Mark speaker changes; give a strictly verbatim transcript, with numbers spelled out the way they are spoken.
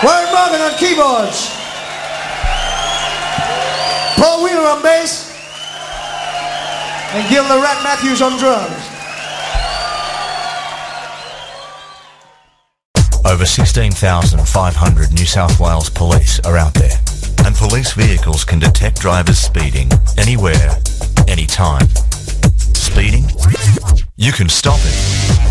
Speaker 1: Warren Morgan on keyboards. Paul Wheeler on bass. And Gil the Rat Matthews on drums.
Speaker 2: Over sixteen thousand five hundred New South Wales police are out there, and police vehicles can detect drivers speeding anywhere, anytime. Speeding? You can stop it.